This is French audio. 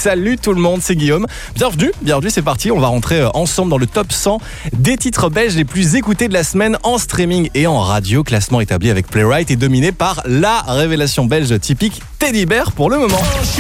Salut tout le monde, c'est Guillaume. Bienvenue, c'est parti. On va rentrer ensemble dans le top 100 des titres belges les plus écoutés de la semaine en streaming et en radio. Classement établi avec Playwright et dominé par la révélation belge typique Teddy Bear pour le moment.